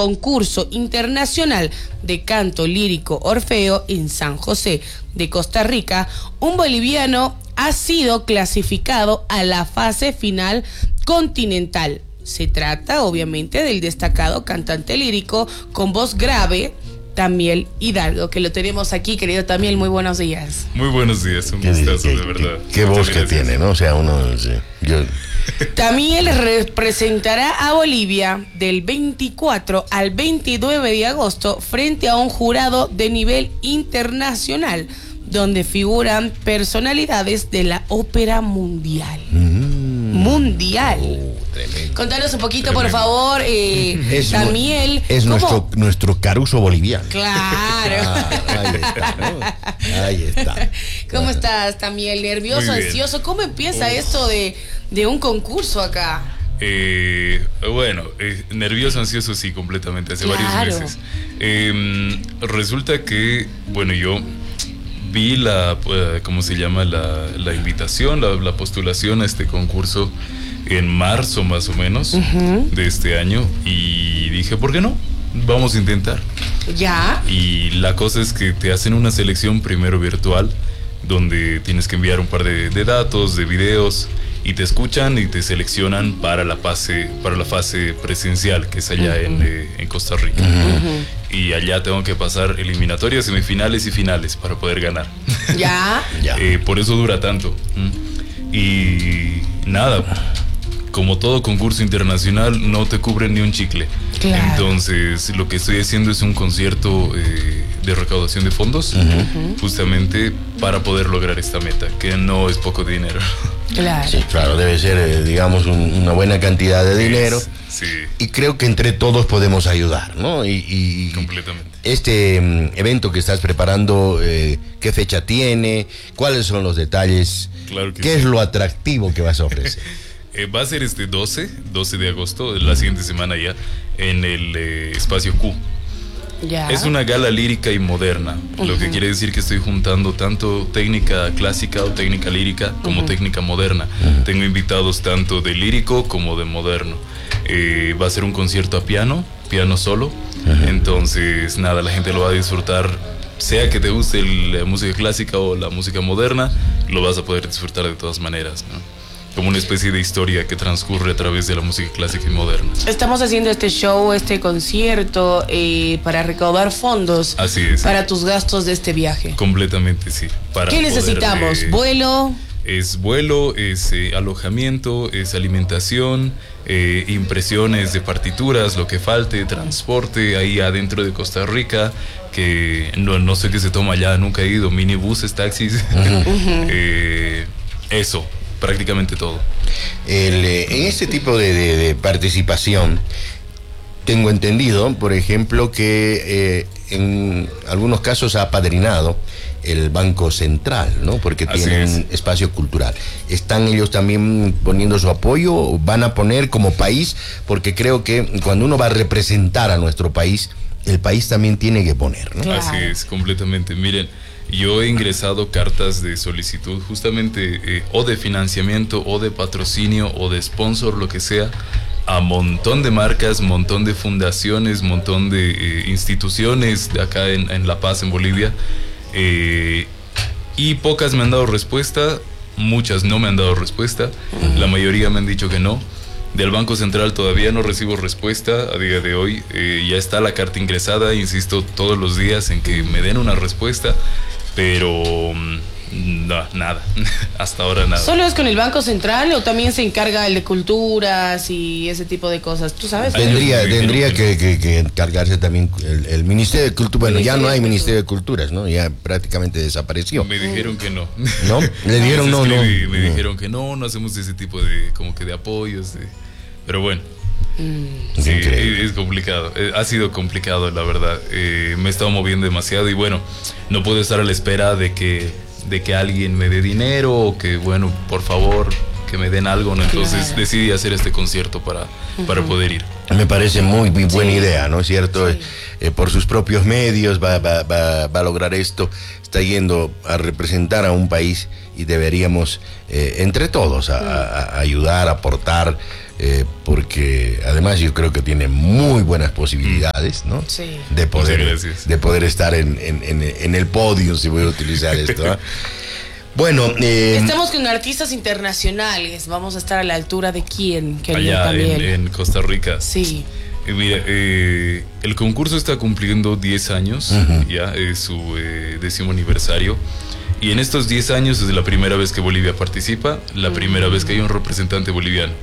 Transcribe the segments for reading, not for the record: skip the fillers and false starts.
concurso internacional de canto lírico Orfeo en San José de Costa Rica, un boliviano ha sido clasificado a la fase final continental. Se trata, obviamente, del destacado cantante lírico con voz grave, Tamiel Hidalgo, que lo tenemos aquí. Querido Tamiel, muy buenos días. Muy buenos días, un gustazo, de verdad. Qué voz que tiene, ¿no? O sea, uno... Tamiel representará a Bolivia del 24 al 29 de agosto frente a un jurado de nivel internacional, donde figuran personalidades de la ópera mundial. Mundial. Contanos un poquito, por favor, Tamiel. Es nuestro Caruso boliviano. Claro. Ahí está, ¿no? Ahí está. ¿Cómo estás, Tamiel? ¿Nervioso, ansioso? ¿Cómo empieza esto de un concurso acá? Bueno, nervioso, ansioso, sí, completamente, hace varios meses. Resulta que, bueno, yo vi ¿cómo se llama? La invitación, la postulación a este concurso en marzo más o menos de este año, y dije, ¿por qué no? Vamos a intentar. Ya. Y la cosa es que te hacen una selección primero virtual, donde tienes que enviar un par de datos, de videos, y te escuchan y te seleccionan para la fase presencial, que es allá en Costa Rica. Y allá tengo que pasar eliminatorias, semifinales y finales para poder ganar. Ya. Por eso dura tanto. Y nada, como todo concurso internacional, no te cubren ni un chicle. Claro. Entonces, lo que estoy haciendo es un concierto de recaudación de fondos, justamente para poder lograr esta meta, que no es poco dinero. Claro. Sí, claro, debe ser, digamos, una buena cantidad de dinero. Sí. Y creo que entre todos podemos ayudar, ¿no? Y completamente. Este evento que estás preparando, ¿qué fecha tiene? ¿Cuáles son los detalles? Claro que ¿Qué es lo atractivo que vas a ofrecer? Va a ser 12 de agosto, la siguiente semana ya, en el Espacio Q. Ya. Es una gala lírica y moderna, lo que quiere decir que estoy juntando tanto técnica clásica o técnica lírica como técnica moderna. Tengo invitados tanto de lírico como de moderno. Va a ser un concierto a piano solo. Entonces, nada, la gente lo va a disfrutar, sea que te guste la música clásica o la música moderna, lo vas a poder disfrutar de todas maneras, ¿no? Como una especie de historia que transcurre a través de la música clásica y moderna. Estamos haciendo este show, este concierto, para recaudar fondos. Así es. Para tus gastos de este viaje. Completamente, sí. ¿Qué necesitamos? ¿Vuelo? Es vuelo, es alojamiento, es alimentación, impresiones de partituras, lo que falte, transporte ahí adentro de Costa Rica, que no sé qué se toma allá, nunca he ido, minibuses, taxis. Eso. Prácticamente todo. En este tipo de participación, tengo entendido, por ejemplo, que en algunos casos ha apadrinado el Banco Central, ¿no? Porque tienen espacio cultural. ¿Están ellos también poniendo su apoyo? ¿Van a poner como país? Porque creo que cuando uno va a representar a nuestro país, el país también tiene que poner, ¿no? Claro. Así es, completamente. Miren, yo he ingresado cartas de solicitud justamente o de financiamiento o de patrocinio o de sponsor, lo que sea, a montón de marcas, montón de fundaciones, montón de instituciones de acá en La Paz, en Bolivia, y pocas me han dado respuesta, muchas no me han dado respuesta, la mayoría me han dicho que no. Del Banco Central todavía no recibo respuesta a día de hoy. Ya está la carta ingresada, insisto todos los días en que me den una respuesta, pero no, nada, hasta ahora nada. ¿Solo es con el Banco Central o también se encarga el de culturas y ese tipo de cosas? ¿Tú sabes? Tendría que encargarse también el Ministerio de Cultura. Bueno, ya no hay Ministerio de Culturas, ¿no? Ya prácticamente desapareció. Me dijeron que no. ¿No? Le dijeron no. Me dijeron que no hacemos ese tipo de, como que de apoyos, pero bueno. Sí, es complicado, ha sido complicado, la verdad. Me he estado moviendo demasiado y bueno, no puedo estar a la espera de que alguien me dé dinero o que, bueno, por favor, que me den algo, ¿no? Entonces decidí hacer este concierto para poder ir. Me parece muy buena idea, ¿no es cierto? Sí. Por sus propios medios va a lograr esto. Está yendo a representar a un país y deberíamos, entre todos, a ayudar, a aportar. porque además yo creo que tiene muy buenas posibilidades, ¿no? Sí. De Gracias. poder estar en el podio, si voy a utilizar esto, ¿no? Bueno, estamos con artistas internacionales. Vamos a estar a la altura de quién, querido allá también. en Costa Rica. Sí. Mira, el concurso está cumpliendo 10 años, ya es su 10º aniversario. Y en estos 10 años es la primera vez que Bolivia participa, la primera vez que hay un representante boliviano.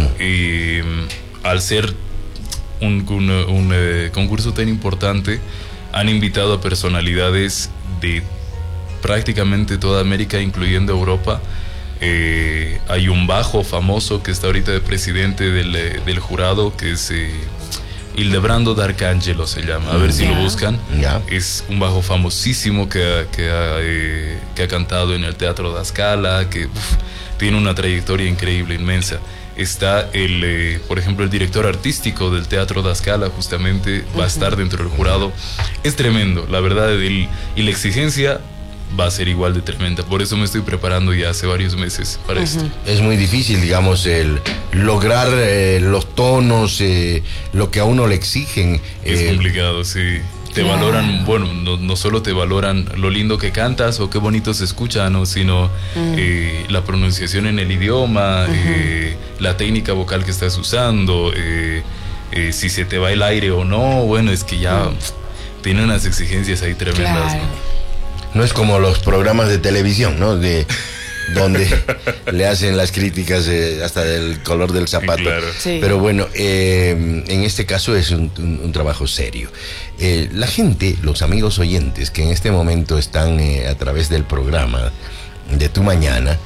Al ser un concurso tan importante, han invitado a personalidades de prácticamente toda América, incluyendo Europa. Hay un bajo famoso que está ahorita de presidente del jurado, que es Hildebrando D'Arcangelo se llama, a ver si lo buscan. Es un bajo famosísimo que ha cantado en el Teatro de La Scala, que tiene una trayectoria increíble, inmensa. Está por ejemplo, el director artístico del Teatro de La Scala, justamente va a estar dentro del jurado. Es tremendo, la verdad, y la exigencia va a ser igual de tremenda. Por eso me estoy preparando ya hace varios meses para esto. Es muy difícil, digamos, el lograr los tonos, lo que a uno le exigen. Es complicado, sí. Te valoran, bueno, no solo te valoran lo lindo que cantas o qué bonito se escucha, ¿no? Sino la pronunciación en el idioma, la técnica vocal que estás usando, si se te va el aire o no. Bueno, es que ya tiene unas exigencias ahí tremendas, ¿no? No es como los programas de televisión, ¿no? Donde le hacen las críticas hasta del color del zapato. Claro. Sí. Pero bueno, en este caso es un trabajo serio. La gente, los amigos oyentes que en este momento están a través del programa de Tu Mañana,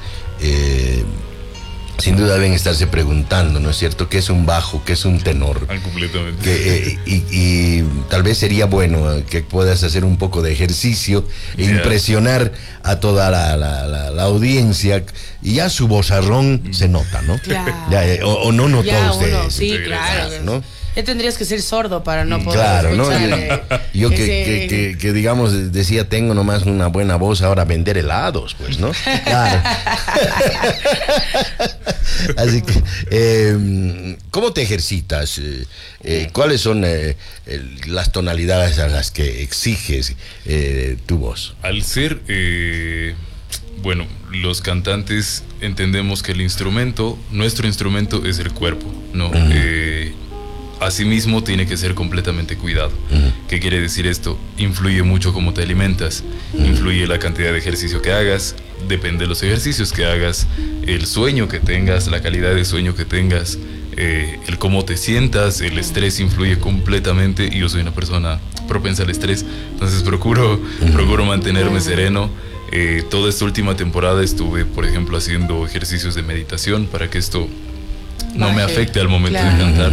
sin duda deben estarse preguntando, ¿no es cierto?, qué es un bajo, qué es un tenor. Completamente. Y tal vez sería bueno que puedas hacer un poco de ejercicio e impresionar a toda la audiencia. Y ya su vozarrón se nota, ¿no? Claro. O no notó Ya usted uno, eso. sí, claro. ¿no? Ya tendrías que ser sordo para no poder Claro, ¿no? escuchar. Yo que digamos, decía, tengo nomás una buena voz, ahora vender helados, pues, ¿no? Claro. Así que, ¿cómo te ejercitas? ¿Cuáles son las tonalidades a las que exiges tu voz? Al ser, bueno, los cantantes entendemos que nuestro instrumento es el cuerpo, ¿no? Asimismo tiene que ser completamente cuidado. ¿Qué quiere decir esto? Influye mucho cómo te alimentas, influye la cantidad de ejercicio que hagas, depende de los ejercicios que hagas, el sueño que tengas, la calidad de sueño que tengas, el cómo te sientas, el estrés influye completamente, y yo soy una persona propensa al estrés, entonces procuro mantenerme sereno. Toda esta última temporada estuve, por ejemplo, haciendo ejercicios de meditación para que esto no me afecte al momento de cantar.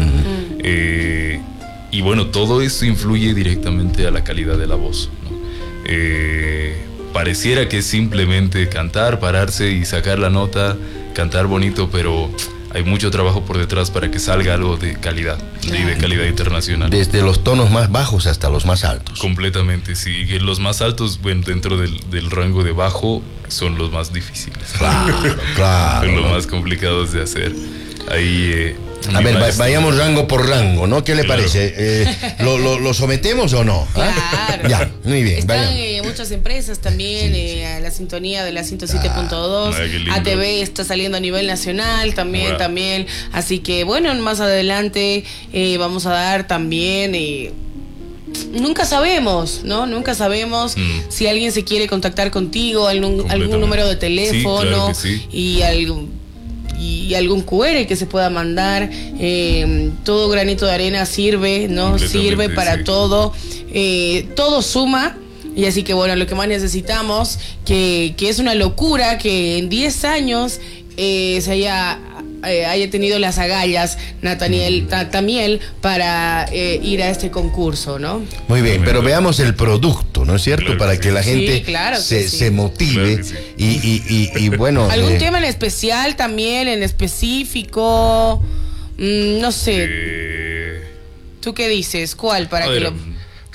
Y bueno, todo eso influye directamente a la calidad de la voz, ¿no? Pareciera que es simplemente cantar, pararse y sacar la nota, cantar bonito, pero hay mucho trabajo por detrás para que salga algo de calidad, y de calidad internacional. Desde los tonos más bajos hasta los más altos. Completamente, sí. Que los más altos, bueno, dentro del rango de bajo, son los más difíciles. Claro. Son los más complicados de hacer. Ahí... A ver, vayamos rango por rango, ¿no? ¿Qué le parece? ¿Lo sometemos o no? Claro. Ya, muy bien. Están muchas empresas también, a la sintonía de la 107.2. ATV está saliendo a nivel nacional también. Así que bueno, más adelante vamos a dar también... Nunca sabemos, ¿no? Nunca sabemos si alguien se quiere contactar contigo, algún número de teléfono, sí, claro que sí. y algún QR que se pueda mandar. Todo granito de arena sirve, ¿no? Sirve para todo. Todo suma. Y así que bueno, lo que más necesitamos, que es una locura que en 10 años se haya tenido las agallas Nataniel para ir a este concurso, ¿no? Muy bien, pero veamos el producto, ¿no es cierto? Claro para que que la gente se motive. Claro que sí. Y bueno... ¿Algún tema en especial también, en específico? No sé. ¿Tú qué dices? ¿Cuál? Para que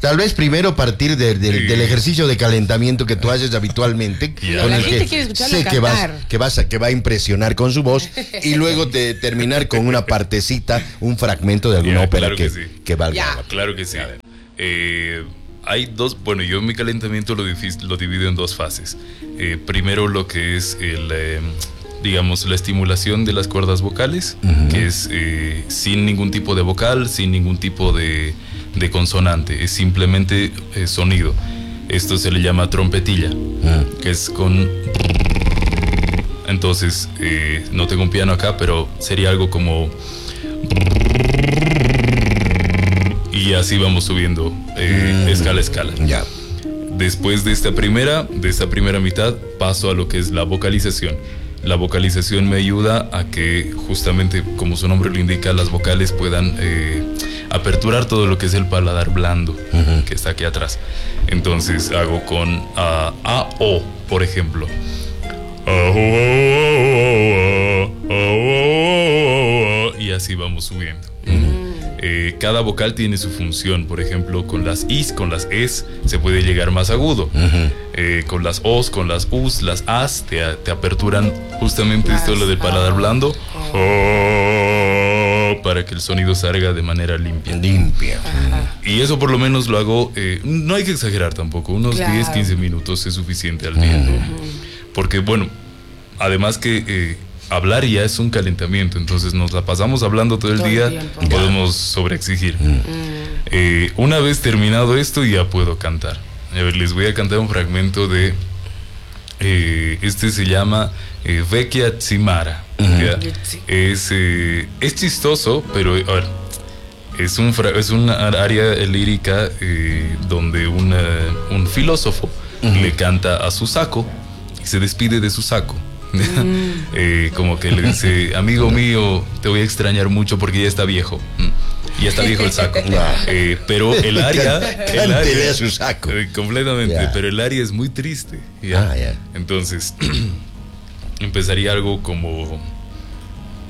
Tal vez primero partir del ejercicio de calentamiento que tú haces habitualmente, con el que sé que va a impresionar con su voz, y luego terminar con una partecita, un fragmento de alguna ópera claro que valga. Claro que sí. Hay dos, bueno, yo mi calentamiento lo divido en dos fases. Primero lo que es digamos, la estimulación de las cuerdas vocales, que es sin ningún tipo de vocal, sin ningún tipo de consonante, es simplemente sonido. Esto se le llama trompetilla, que es con... Entonces, no tengo un piano acá, pero sería algo como... Y así vamos subiendo, escala a escala. Ya. Después de esta primera mitad, paso a lo que es la vocalización. La vocalización me ayuda a que, justamente como su nombre lo indica, las vocales puedan aperturar todo lo que es el paladar blando, que está aquí atrás. Entonces hago con A, O, por ejemplo. Y así vamos subiendo. Cada vocal tiene su función. Por ejemplo, con las Is, con las Es se puede llegar más agudo. Con las Os, con las Us, las As te aperturan justamente esto, lo del paladar blando, para que el sonido salga de manera limpia. Y eso por lo menos lo hago, no hay que exagerar tampoco, unos 10-15 minutos es suficiente al día. Porque bueno, además que hablar ya es un calentamiento, entonces nos la pasamos hablando todo el día, podemos sobreexigir. Una vez terminado esto ya puedo cantar. A ver, les voy a cantar un fragmento de este se llama Vecchia Zimara. Es chistoso, pero a ver, es una área lírica donde un filósofo le canta a su saco y se despide de su saco. Como que le dice: amigo mío, te voy a extrañar mucho porque ya está viejo. Ya está viejo el saco. Pero el aria a su saco. Completamente, pero el aria es muy triste. Entonces empezaría algo como